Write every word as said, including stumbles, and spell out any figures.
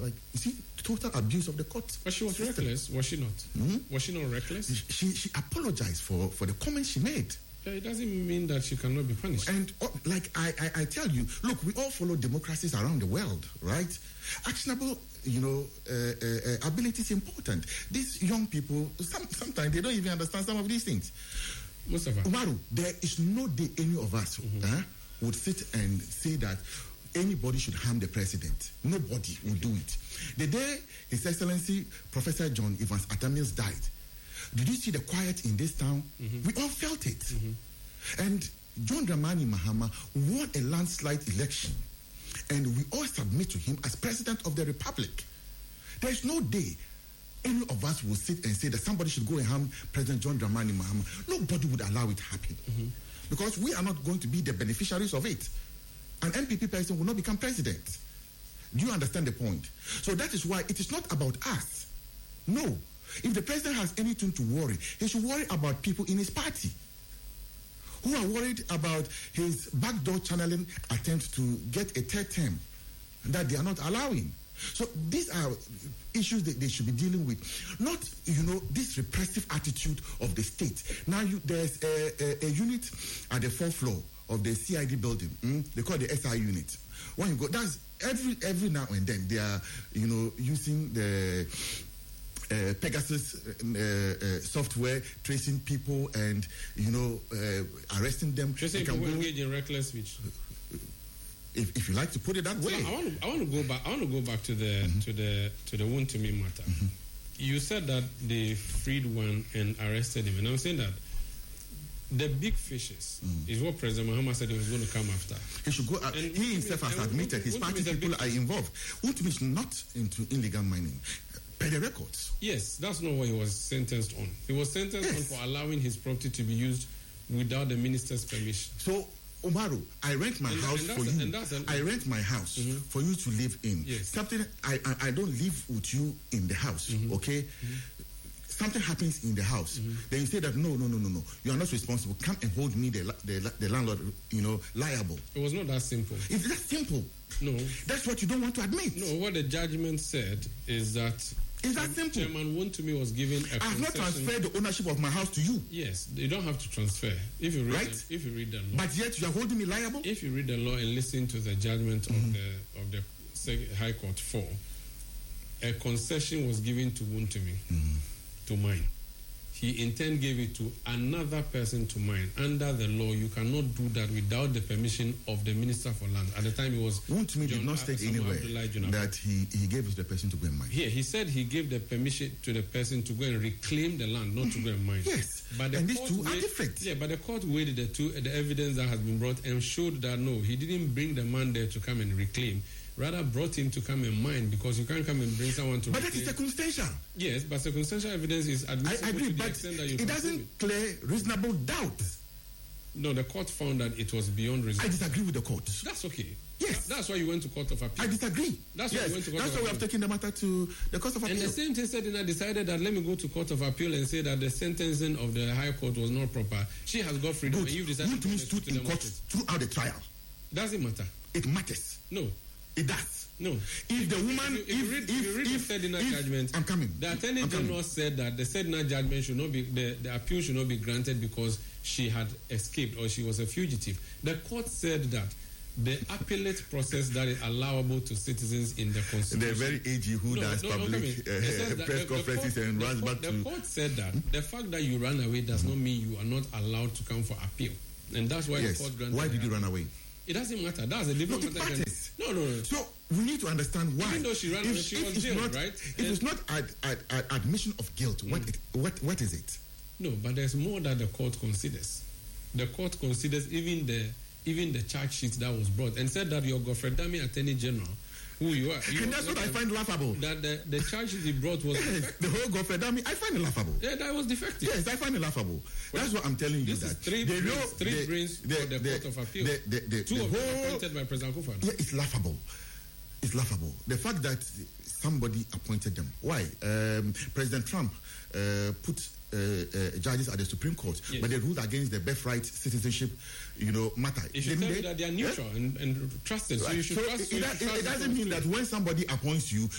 like, you see, total abuse of the court. But she was system. reckless, was she not? Mm-hmm. Was she not reckless? She she apologized for, for the comments she made. Yeah, it doesn't mean that she cannot be punished. And uh, like I, I, I tell you, look, we all follow democracies around the world, right? Actionable, you know, uh, uh, uh, ability is important. These young people, some, sometimes they don't even understand some of these things. Mustafa. Umaru, there is no day any of us mm-hmm. uh, would sit and say that anybody should harm the president. Nobody will do it. The day His Excellency Professor John Evans Atta Mills died, did you see the quiet in this town? Mm-hmm. We all felt it. Mm-hmm. And John Dramani Mahama won a landslide election. And we all submit to him as President of the Republic. There is no day any of us will sit and say that somebody should go and harm President John Dramani Mahama. Nobody would allow it to happen. Mm-hmm. Because we are not going to be the beneficiaries of it. An M P P person will not become president. Do you understand the point? So that is why it is not about us. No. If the president has anything to worry, he should worry about people in his party who are worried about his backdoor channeling attempt to get a third term that they are not allowing. So these are issues that they should be dealing with. Not, you know, this repressive attitude of the state. Now you, there's a, a, a unit at the fourth floor of the C I D building. Mm? They call it the S I unit. When you go, that's every every now and then they are, you know, using the Uh, Pegasus uh, uh, software, tracing people and, you know, uh, arresting them. You're saying people engage in reckless speech? If, if you like to put it that so way. I want to I want to go back. I want to go back to the mm-hmm. to the to the Wontumi matter. Mm-hmm. You said that they freed one and arrested him, and I'm saying that the big fishes mm. is what President Mahama said he was going to come after. He should go. Uh, he Wontumi, himself has admitted his party people are involved. Wontumi is not into illegal mining. Per the records. Yes, that's not what he was sentenced on. He was sentenced yes. on for allowing his property to be used without the minister's permission. So, Umaru, I rent my and, house and for you. And that's an, I rent my house mm-hmm. for you to live in. Yes. Something I, I I don't live with you in the house. Mm-hmm. Okay. Mm-hmm. Something happens in the house, mm-hmm. then you say that no, no, no, no, no, you are not responsible. Come and hold me, the the, the landlord, you know, liable. It was not that simple. It's that simple. No, that's what you don't want to admit. No, what the judgment said is that. Is that simple? Chairman Wontumi was given a I have not transferred the ownership of my house to you. Yes, you don't have to transfer. If you read right? the, if you read the law. But yet you are holding me liable? If you read the law and listen to the judgment mm-hmm. of the of the High Court four, a concession was given to Wontumi mm-hmm. to mine. He in turn gave it to another person to mine. Under the law, you cannot do that without the permission of the Minister for Land. At the time, it was Wontumi did not state anywhere that he, he gave it to the person to go and mine. Yeah, he said he gave the permission to the person to go and reclaim the land, not to go and mine. Yes, but the and these two weighed, are different. Yeah, but the court weighed the two, the evidence that has been brought and showed that no, he didn't bring the man there to come and reclaim. Rather brought him to come and mine, because you can't come and bring someone to. But reclaim. That is circumstantial. Yes, but circumstantial evidence is admissible. I agree, to the but extent that you it doesn't it. clear reasonable doubt. No, the court found that it was beyond reason. I disagree with the court. That's okay. Yes. That's why you went to Court of Appeal. I disagree. That's yes. why you went to Court That's of why we have taken the matter to the Court of Appeal. And the same thing said, and I decided that let me go to Court of Appeal and say that the sentencing of the High Court was not proper. She has got freedom. Good. And you've decided you to stood in court throughout the trial. Doesn't matter. It matters. No. It does. No. If the woman, if, if, if, you read, if, you read if, the Sedina if, judgment, I'm coming. The Attorney I'm General coming. said that the Sedina judgment should not be, the, the appeal should not be granted because she had escaped or she was a fugitive. The court said that the appellate process that is allowable to citizens in the Constitution. The very A G who no, does no, public no, uh, press conferences and runs back the to. The court said that hmm? the fact that you ran away does mm-hmm. not mean you are not allowed to come for appeal. And that's why yes. the court granted. Why did you run away? It doesn't matter. That's a different no, it matter. Matters. No, no, no. So we need to understand why. Even though she ran if, away, she if was jailed, not, right? If and it's not ad, ad, ad, admission of guilt, mm. what, it, what what is it? No, but there's more that the court considers. The court considers even the even the charge sheet that was brought and said that your Godfred Dami Attorney General, who you are, you and that's what I find laughable. That the, the charge sheet he brought was yes, the whole Godfred Dami, I find it laughable. Yeah, that was defective. Yes, I find it laughable. Well, that's what I'm telling you. This That is three the brains, real, three the, brains the, for the, the Court of Appeal. The, the, the, Two the of whole, them appointed by President Akufo-Addo. Yeah, it's laughable. It's laughable. The fact that somebody appointed them. Why? Um, President Trump uh, put uh, uh, judges at the Supreme Court, yes. but they ruled against the birthright citizenship, you know, matter. It should tell you that they are neutral yeah? and, and trusted. So right. you should so trust. It, it, should it, trust it doesn't mean that when somebody appoints you,